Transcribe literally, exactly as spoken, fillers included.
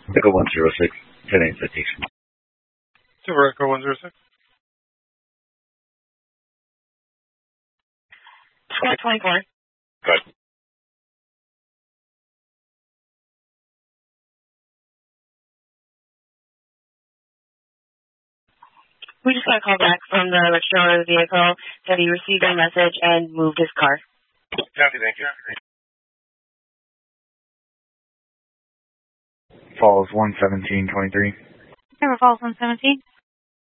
Echo one zero six, ten eight citation. Silver Echo one zero six. Squad twenty-four. Good. We just got a call back from the registered owner of the vehicle that he received a message and moved his car. Copy, thank you. Falls one seventeen twenty-three. River Falls one seventeen.